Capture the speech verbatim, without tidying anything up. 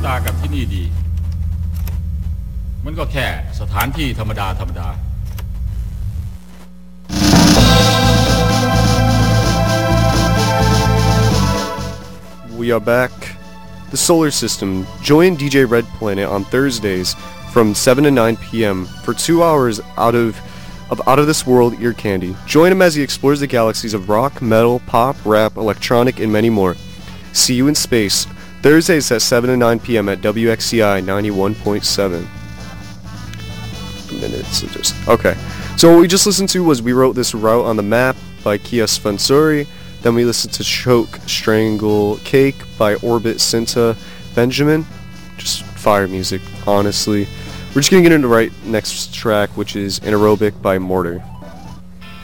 ากับที่นี่ดีมันก็แค่สถานที่ธรรมดาธรรมดา We are back. The Solar System. Join D J Red Planet on Thursdays from seven to nine p.m. for two hours out of of out of this world ear candy. Join him as he explores the galaxies of rock, metal, pop, rap, electronic, and many more. See you in space. Thursdays at seven to nine p.m. at W X C I ninety-one point seven. Minutes of just okay. So what we just listened to was We Wrote This Route on the Map by Kia Sfensori. Then we listened to Choke, Strangle, Cake by Orbit Cinta Benjamin. Just fire music, honestly. We're just going to get into the right next track, which is Anaerobic by Mortar.